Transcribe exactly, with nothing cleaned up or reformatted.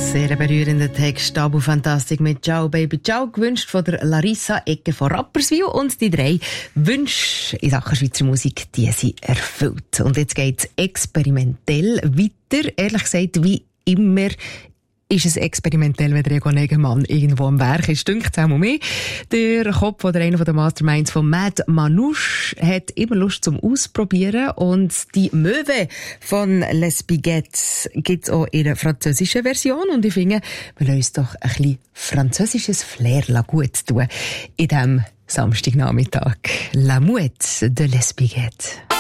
Sehr berührender Text, Tabu Fantastik mit Ciao Baby Ciao, gewünscht von der Larissa Ecke von Rapperswil, und die drei Wünsche in Sachen Schweizer Musik, die sind erfüllt. Und jetzt geht's experimentell weiter. Ehrlich gesagt, wie immer ist es experimentell, wenn der Egon Egemann irgendwo am Werk ist. Dünkt es auch mal mehr. Der Kopf oder einer der Masterminds von Mad Manouche hat immer Lust zum Ausprobieren, und die Möwe von Les Biguettes gibt es auch in der französischen Version, und ich finde, wir lassen uns doch ein bisschen französisches Flair gut tun in diesem Samstagnachmittag. La Mouette de Les Biguettes.